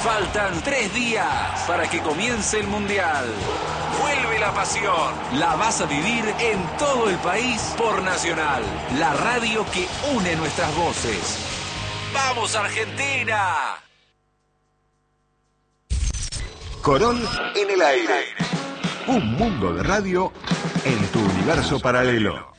Faltan 3 días para que comience el Mundial. Vuelve la pasión. La vas a vivir en todo el país por Nacional, la radio que une nuestras voces. ¡Vamos, Argentina! Corol en el aire. Un mundo de radio en tu universo paralelo.